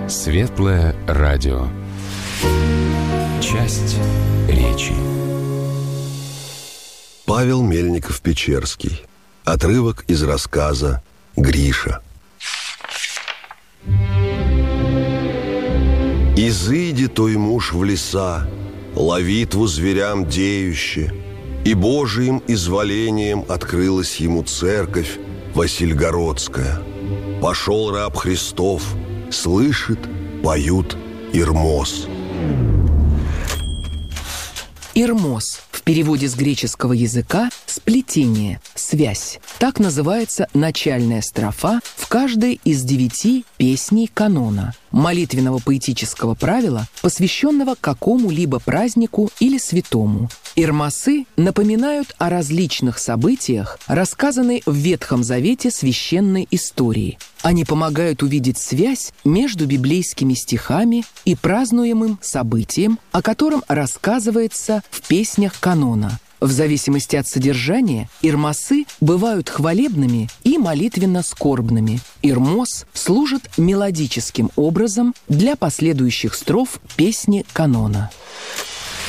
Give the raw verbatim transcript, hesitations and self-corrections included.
Светлое радио. Часть речи. Павел Мельников-Печерский. Отрывок из рассказа «Гриша». «Изыди той муж в леса, ловитву зверям деюще, и Божиим изволением открылась ему церковь Васильгородская. Пошел раб Христов, слышит, поют Ирмос». Ирмос в переводе с греческого языка «сплетение», «связь». Так называется начальная строфа в каждой из девяти песней канона, молитвенного поэтического правила, посвященного какому-либо празднику или святому. Ирмосы напоминают о различных событиях, рассказанной в Ветхом Завете священной истории. Они помогают увидеть связь между библейскими стихами и празднуемым событием, о котором рассказывается в песнях канона. В зависимости от содержания ирмосы бывают хвалебными и молитвенно-скорбными. Ирмос служит мелодическим образом для последующих строф песни канона.